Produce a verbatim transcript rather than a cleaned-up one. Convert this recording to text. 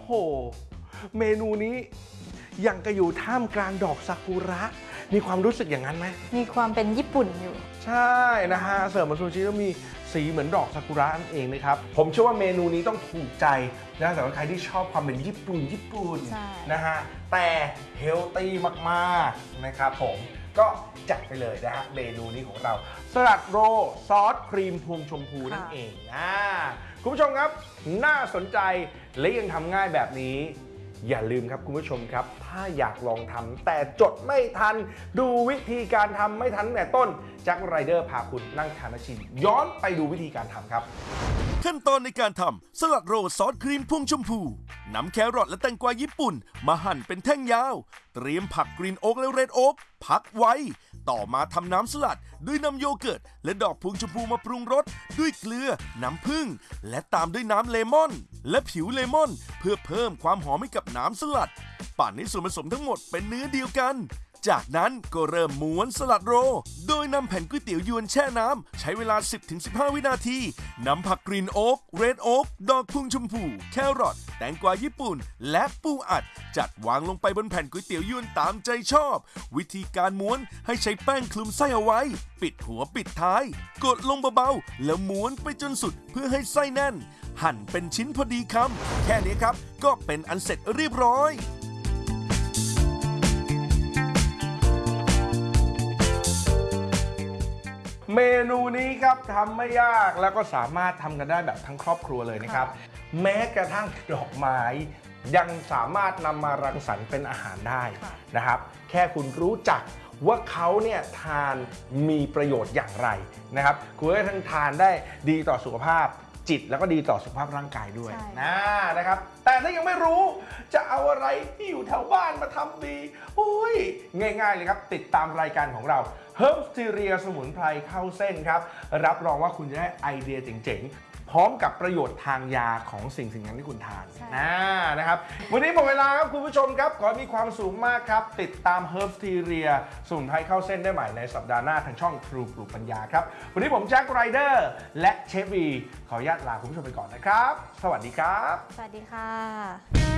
เมนูนี้ยังกระอยู่ท่ามกลางดอกซากุระมีความรู้สึกอย่างนั้นไหมมีความเป็นญี่ปุ่นอยู่ใช่นะฮะเสิร์ฟมาซูชิแล้วมีสีเหมือนดอกซากุระนั่นเองนะครับผมเชื่อว่าเมนูนี้ต้องถูกใจนะสำหรับใครที่ชอบความเป็นญี่ปุ่นญี่ปุ่นนะฮะแต่เฮลตี้มากๆนะครับผมก็จัดไปเลยนะฮะเมนูนี้ของเราสลัดโรลซอสครีมพวงชมพูนั่นเองนะคุณผู้ชมครับน่าสนใจและยังทำง่ายแบบนี้อย่าลืมครับคุณผู้ชมครับถ้าอยากลองทำแต่จดไม่ทันดูวิธีการทำไม่ทันแต่ต้นแจ็คไรเดอร์พาคุณนั่งทานชิมย้อนไปดูวิธีการทำครับขั้นตอนในการทำสลัดโรลซอสครีมพวงชมพูนำแครอทและแตงกวาญี่ปุ่นมาหั่นเป็นแท่งยาวเตรียมผักกรีนโอ๊กและเรดโอ๊กพักไว้ต่อมาทำน้ำสลัดด้วยนำโยเกิร์ตและดอกพวงชมพูมาปรุงรสด้วยเกลือน้ำผึ้งและตามด้วยน้ำเลมอนและผิวเลมอนเพื่อเพิ่มความหอมให้กับน้ำสลัดปั่นให้ส่วนผสมทั้งหมดเป็นเนื้อเดียวกันจากนั้นก็เริ่มม้วนสลัดโรลโดยนำแผ่นก๋วยเตี๋ยวยวนแช่น้ำใช้เวลา สิบถึงสิบห้า วินาทีนำผักกรีนโอ๊กเรดโอ๊กดอกพวงชมพูแครอทแตงกวาญี่ปุ่นและปูอัดจัดวางลงไปบนแผ่นก๋วยเตี๋ยวยวนตามใจชอบวิธีการม้วนให้ใช้แป้งคลุมไส้เอาไว้ปิดหัวปิดท้ายกดลงเบาๆแล้วม้วนไปจนสุดเพื่อให้ไส้แน่นหั่นเป็นชิ้นพอดีคำแค่นี้ครับก็เป็นอันเสร็จเรียบร้อยเมนูนี้ครับทำไม่ยากแล้วก็สามารถทำกันได้แบบทั้งครอบครัวเลยนะครับแม้กระทั่งดอกไม้ยังสามารถนำมารังสรรค์เป็นอาหารได้นะครับแค่คุณรู้จักว่าเขาเนี่ยทานมีประโยชน์อย่างไรนะครับคุณก็ทั้งทานได้ดีต่อสุขภาพจิตแล้วก็ดีต่อสุขภาพร่างกายด้วยนะนะครับแต่ถ้ายังไม่รู้จะเอาอะไรที่อยู่แถวบ้านมาทำดีโอ้ยง่ายๆเลยครับติดตามรายการของเราHerbsteria สมุนไพรเข้าเส้นครับรับรองว่าคุณจะได้ไอเดียเจ๋งๆพร้อมกับประโยชน์ทางยาของสิ่งสิ่งนั้นที่คุณทานนะนะครับวันนี้หมดเวลาครับคุณผู้ชมครับขอมีความสุขมากครับติดตาม Herbsteria สมุนไพรเข้าเส้นได้ใหม่ในสัปดาห์หน้าทางช่อง True ปลูกปัญญาครับวันนี้ผมแจ็คไรเดอร์และเชฟวีขออนุญาตลาคุณผู้ชมไปก่อนนะครับสวัสดีครับสวัสดีค่ะ